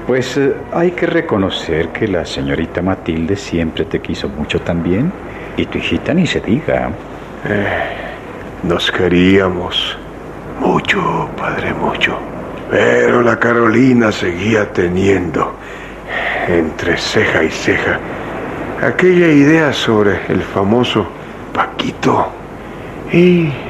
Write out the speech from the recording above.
Pues hay que reconocer que la señorita Matilde siempre te quiso mucho también. Y tu hijita ni se diga. Nos queríamos mucho, padre, mucho. Pero la Carolina seguía teniendo, entre ceja y ceja, aquella idea sobre el famoso Paquito. Y